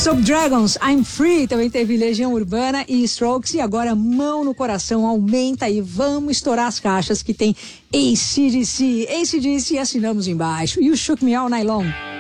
Soap Dragons, I'm Free, também teve Legião Urbana e Strokes, e agora Mão no Coração, aumenta aí, vamos estourar as caixas que tem AC/DC, assinamos embaixo, e o Shook Me All Night Long.